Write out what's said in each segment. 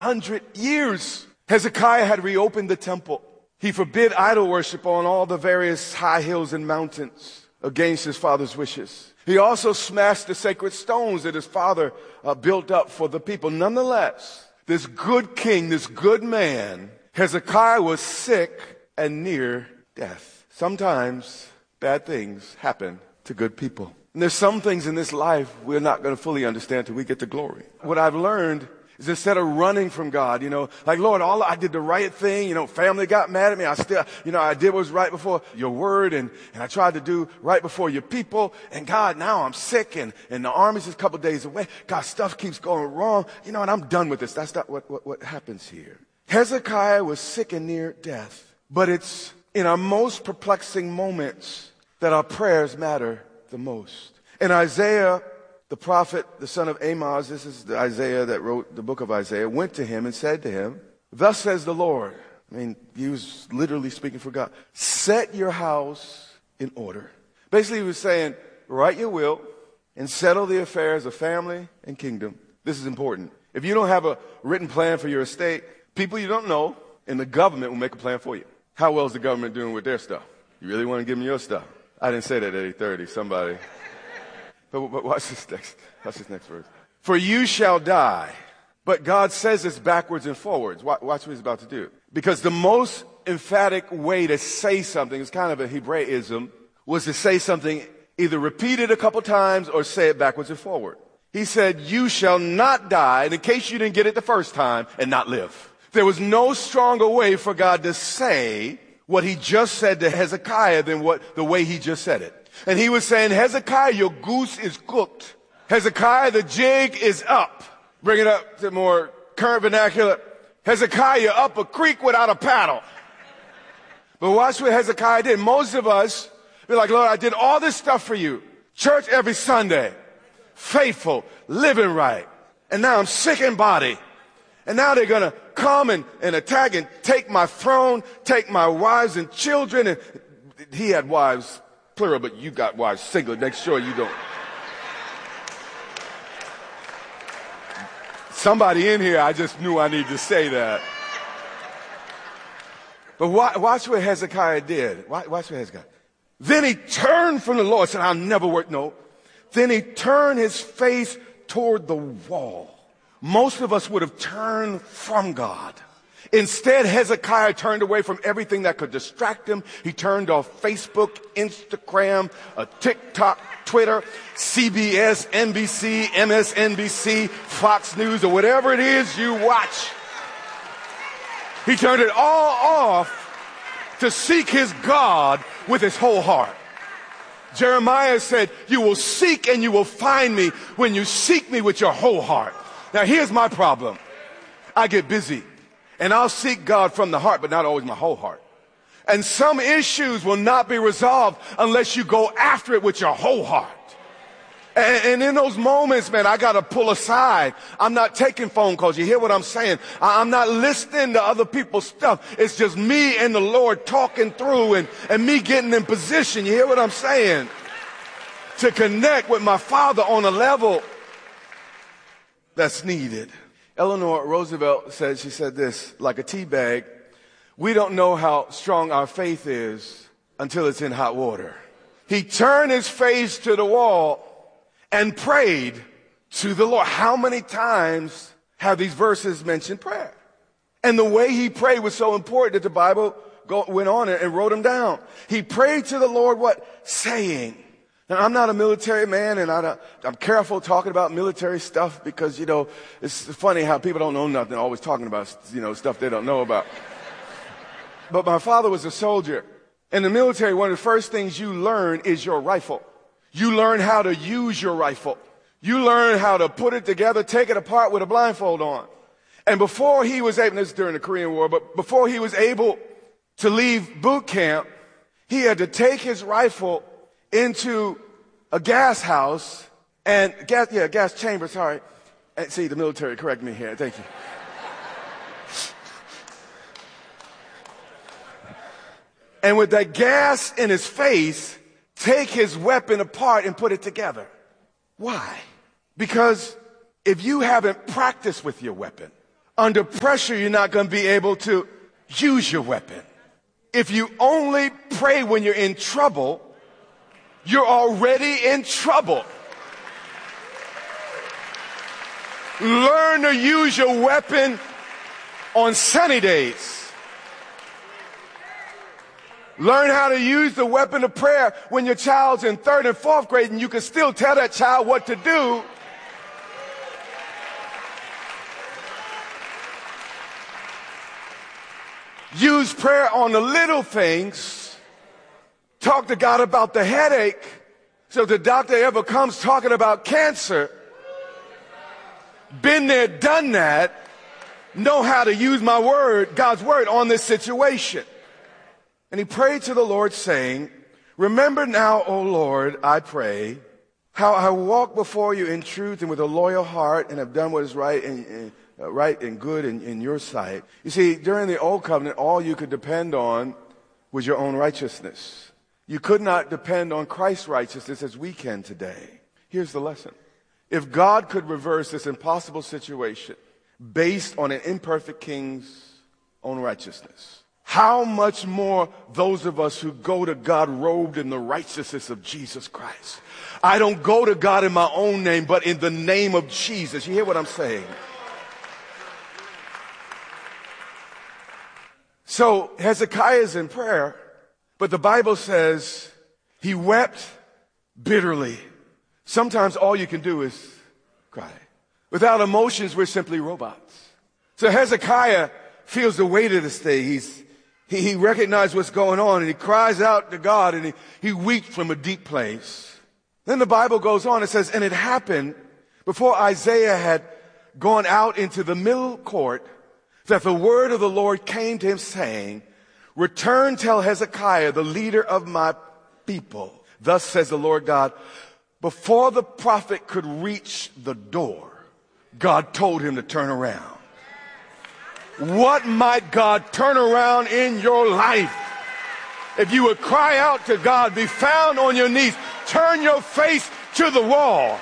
100 years. Hezekiah had reopened the temple. He forbid idol worship on all the various high hills and mountains against his father's wishes. He also smashed the sacred stones that his father built up for the people. Nonetheless, this good king, this good man, Hezekiah was sick and near death. Sometimes bad things happen to good people. And there's some things in this life we're not going to fully understand till we get to glory. What I've learned is instead of running from God, like, Lord, I did the right thing, family got mad at me. I still, I did what was right before your word and I tried to do right before your people. And God, now I'm sick and the army's just a couple days away. God, stuff keeps going wrong. And I'm done with this. That's not what happens here. Hezekiah was sick and near death, but it's in our most perplexing moments that our prayers matter the most. In Isaiah, the prophet, the son of Amoz, this is the Isaiah that wrote the book of Isaiah, went to him and said to him, thus says the Lord. He was literally speaking for God. Set your house in order. Basically, he was saying, write your will and settle the affairs of family and kingdom. This is important. If you don't have a written plan for your estate, people you don't know in the government will make a plan for you. How well is the government doing with their stuff? You really want to give them your stuff? I didn't say that at 8:30. Somebody... But watch this next verse. For you shall die. But God says this backwards and forwards. Watch what he's about to do. Because the most emphatic way to say something, it's kind of a Hebraism, was to say something either repeat it a couple times or say it backwards and forward. He said, you shall not die, and in case you didn't get it the first time, and not live. There was no stronger way for God to say what he just said to Hezekiah than the way he just said it. And he was saying, Hezekiah, your goose is cooked. Hezekiah, the jig is up. Bring it up to more current vernacular. Hezekiah, you're up a creek without a paddle. But watch what Hezekiah did. Most of us be like, Lord, I did all this stuff for you. Church every Sunday. Faithful, living right. And now I'm sick in body. And now they're going to come and attack and take my throne, take my wives and children. And he had wives, plural, but you got wives single. Make sure you don't. Somebody in here, I just knew I needed to say that. But watch what Hezekiah did. Watch what Hezekiah. Then he turned from the Lord, said, I'll never work. No. Then he turned his face toward the wall. Most of us would have turned from God. Instead, Hezekiah turned away from everything that could distract him. He turned off Facebook, Instagram, TikTok, Twitter, CBS, NBC, MSNBC, Fox News, or whatever it is you watch. He turned it all off to seek his God with his whole heart. Jeremiah said, you will seek and you will find me when you seek me with your whole heart. Now, here's my problem. I get busy. And I'll seek God from the heart, but not always my whole heart. And some issues will not be resolved unless you go after it with your whole heart. And in those moments, man, I got to pull aside. I'm not taking phone calls. You hear what I'm saying? I'm not listening to other people's stuff. It's just me and the Lord talking through and me getting in position. You hear what I'm saying? To connect with my Father on a level that's needed. Eleanor Roosevelt said, she said this, like a tea bag, we don't know how strong our faith is until it's in hot water. He turned his face to the wall and prayed to the Lord. How many times have these verses mentioned prayer? And the way he prayed was so important that the Bible went on and wrote them down. He prayed to the Lord, what? Saying. Now, I'm not a military man, and I'm careful talking about military stuff because, it's funny how people don't know nothing, always talking about, stuff they don't know about. But my father was a soldier. In the military, one of the first things you learn is your rifle. You learn how to use your rifle. You learn how to put it together, take it apart with a blindfold on. And before he was able, this is during the Korean War, but before he was able to leave boot camp, he had to take his rifle into a gas house and gas chamber, sorry. And see, the military, correct me here. Thank you. And with that gas in his face, take his weapon apart and put it together. Why? Because if you haven't practiced with your weapon, Under pressure, you're not going to be able to use your weapon. If you only pray when you're in trouble, you're already in trouble. Learn to use your weapon on sunny days. Learn how to use the weapon of prayer when your child's in 3rd and 4th grade and you can still tell that child what to do. Use prayer on the little things. Talk to God about the headache. So if the doctor ever comes talking about cancer, been there, done that, know how to use my word, God's word, on this situation. And he prayed to the Lord saying, remember now, O Lord, I pray, how I walk before you in truth and with a loyal heart and have done what is right and good in your sight. You see, during the old covenant, all you could depend on was your own righteousness. You could not depend on Christ's righteousness as we can today. Here's the lesson. If God could reverse this impossible situation based on an imperfect king's own righteousness, how much more those of us who go to God robed in the righteousness of Jesus Christ. I don't go to God in my own name, but in the name of Jesus. You hear what I'm saying? So Hezekiah is in prayer, but the Bible says he wept bitterly. Sometimes all you can do is cry. Without emotions, we're simply robots. So Hezekiah feels the weight of this thing. He recognized what's going on and he cries out to God and he weeps from a deep place. Then the Bible goes on and says, and it happened before Isaiah had gone out into the middle court that the word of the Lord came to him saying, return, tell Hezekiah, the leader of my people. Thus says the Lord God, before the prophet could reach the door, God told him to turn around. What might God turn around in your life? If you would cry out to God, be found on your knees, turn your face to the wall.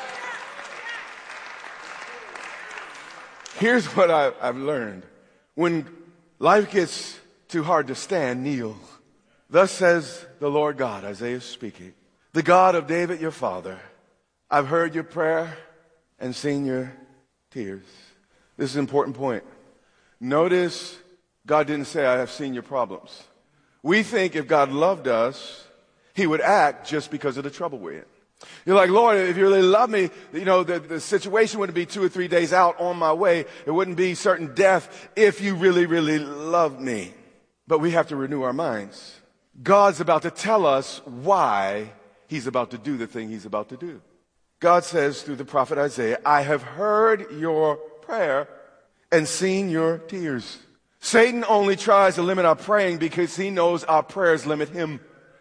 Here's what I've learned. When life gets too hard to stand, kneel. Thus says the Lord God, Isaiah is speaking, the God of David your father, I've heard your prayer and seen your tears. This is an important point. Notice God didn't say, I have seen your problems. We think if God loved us, he would act just because of the trouble we're in. You're like, Lord, if you really love me, the situation wouldn't be 2 or 3 days out on my way. It wouldn't be certain death if you really, really loved me. But we have to renew our minds. God's about to tell us why he's about to do the thing he's about to do. God says through the prophet Isaiah, I have heard your prayer and seen your tears. Satan only tries to limit our praying because he knows our prayers limit him.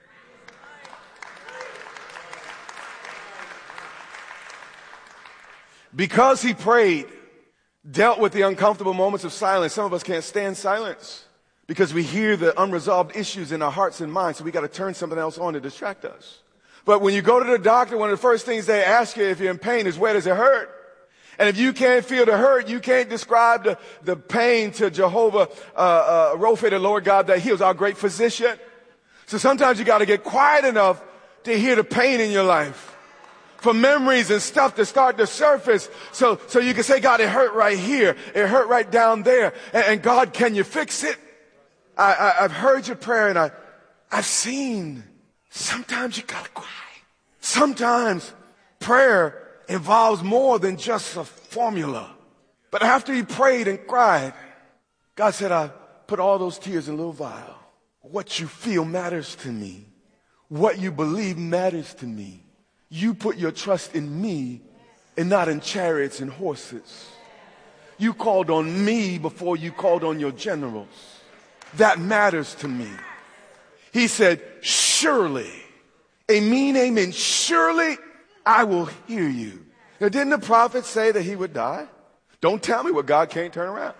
Because he prayed, dealt with the uncomfortable moments of silence. Some of us can't stand silence because we hear the unresolved issues in our hearts and minds, so we got to turn something else on to distract us. But when you go to the doctor, one of the first things they ask you if you're in pain is, where does it hurt? And if you can't feel the hurt, you can't describe the pain to Jehovah Rapha, the Lord God that heals, our great physician. So sometimes you got to get quiet enough to hear the pain in your life, for memories and stuff to start to surface, so you can say, God, it hurt right here, it hurt right down there, and God, can you fix it? I've heard your prayer and I've seen. Sometimes you gotta cry. Sometimes prayer involves more than just a formula. But after he prayed and cried, God said, I put all those tears in a little vial. What you feel matters to me. What you believe matters to me. You put your trust in me and not in chariots and horses. You called on me before you called on your generals. That matters to me. He said, surely, amen, surely I will hear you. Now, didn't the prophet say that he would die? Don't tell me what God can't turn around.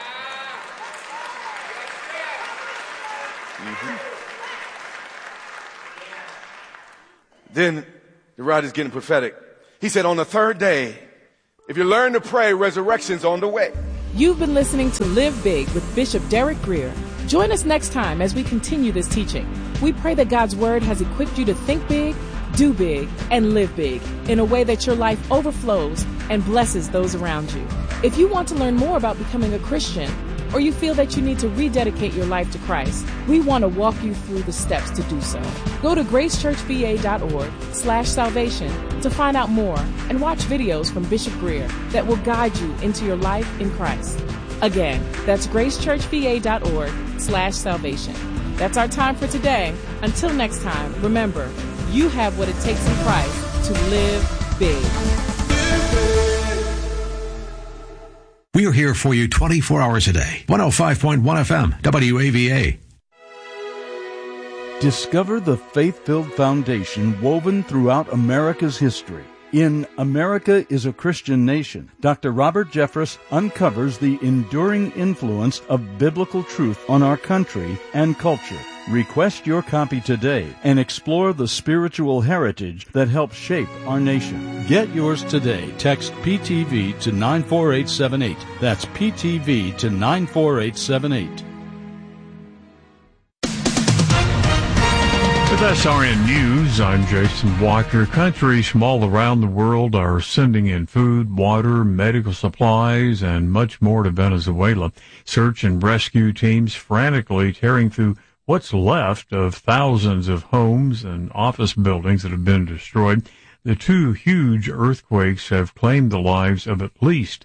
Then the writer's getting prophetic. He said, on the third day, if you learn to pray, resurrection's on the way. You've been listening to Live Big with Bishop Derek Grier. Join us next time as we continue this teaching. We pray that God's Word has equipped you to think big, do big, and live big in a way that your life overflows and blesses those around you. If you want to learn more about becoming a Christian, or you feel that you need to rededicate your life to Christ, we want to walk you through the steps to do so. Go to gracechurchva.org/salvation to find out more and watch videos from Bishop Grier that will guide you into your life in Christ. Again, that's gracechurchva.org/salvation. That's our time for today. Until next time, remember, you have what it takes in Christ to live big. We are here for you 24 hours a day. 105.1 FM, WAVA. Discover the faith-filled foundation woven throughout America's history. In America is a Christian Nation, Dr. Robert Jeffress uncovers the enduring influence of biblical truth on our country and culture. Request your copy today and explore the spiritual heritage that helps shape our nation. Get yours today. Text PTV to 94878. That's PTV to 94878. With SRN News, I'm Jason Walker. Countries from all around the world are sending in food, water, medical supplies, and much more to Venezuela. Search and rescue teams frantically tearing through what's left of thousands of homes and office buildings that have been destroyed. The two huge earthquakes have claimed the lives of at least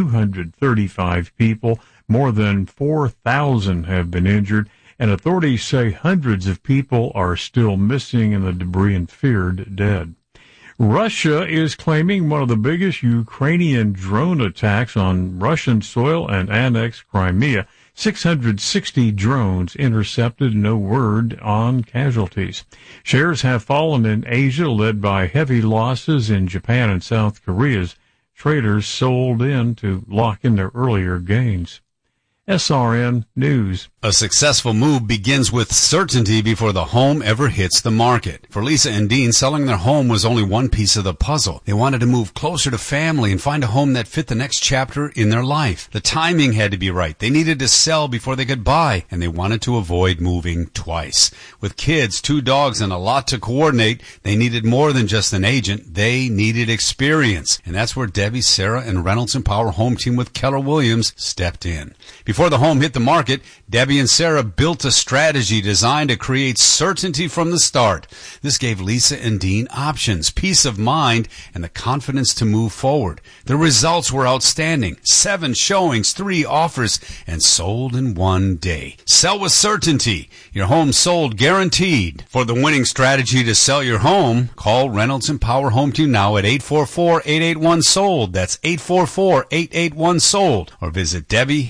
235 people. More than 4,000 have been injured, and authorities say hundreds of people are still missing in the debris and feared dead. Russia is claiming one of the biggest Ukrainian drone attacks on Russian soil and annexed Crimea. 660 drones intercepted, no word on casualties. Shares have fallen in Asia, led by heavy losses in Japan and South Korea as traders sold in to lock in their earlier gains. SRN News. A successful move begins with certainty before the home ever hits the market. For Lisa and Dean, selling their home was only one piece of the puzzle. They wanted to move closer to family and find a home that fit the next chapter in their life. The timing had to be right. They needed to sell before they could buy, and they wanted to avoid moving twice. With kids, 2 dogs, and a lot to coordinate, they needed more than just an agent. They needed experience. And that's where Debbie, Sarah, and Reynolds & Power Home Team with Keller Williams stepped in. Before the home hit the market, Debbie and Sarah built a strategy designed to create certainty from the start. This gave Lisa and Dean options, peace of mind, and the confidence to move forward. The results were outstanding. 7 showings, 3 offers, and sold in 1 day. Sell with certainty. Your home sold guaranteed. For the winning strategy to sell your home, call Reynolds & Power Home Team now at 844-881-SOLD. That's 844-881-SOLD. Or visit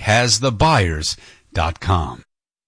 DebbieHasTheBuyers.com.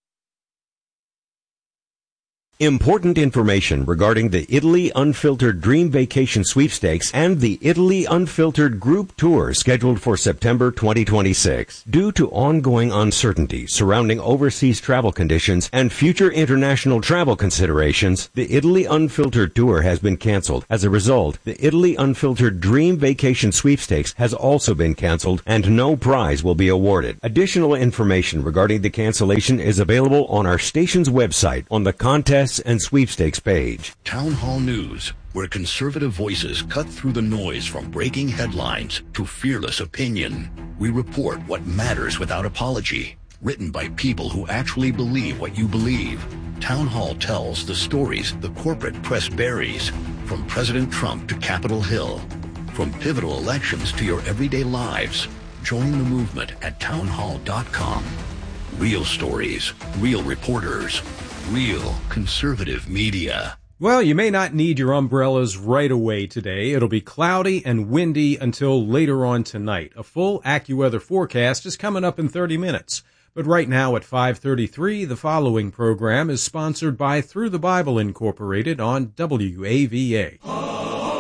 Important information regarding the Italy Unfiltered Dream Vacation Sweepstakes and the Italy Unfiltered Group Tour scheduled for September 2026. Due to ongoing uncertainty surrounding overseas travel conditions and future international travel considerations, the Italy Unfiltered Tour has been canceled. As a result, the Italy Unfiltered Dream Vacation Sweepstakes has also been canceled and no prize will be awarded. Additional information regarding the cancellation is available on our station's website on the Contests and Sweepstakes page. Town Hall News, where conservative voices cut through the noise from breaking headlines to fearless opinion. We report what matters without apology. Written by people who actually believe what you believe. Town Hall tells the stories the corporate press buries, from President Trump to Capitol Hill, from pivotal elections to your everyday lives. Join the movement at townhall.com. Real stories, real reporters, real conservative media. Well, you may not need your umbrellas right away today. It'll be cloudy and windy until later on tonight. A full AccuWeather forecast is coming up in 30 minutes. But right now at 5:33, the following program is sponsored by Through the Bible Incorporated on WAVA.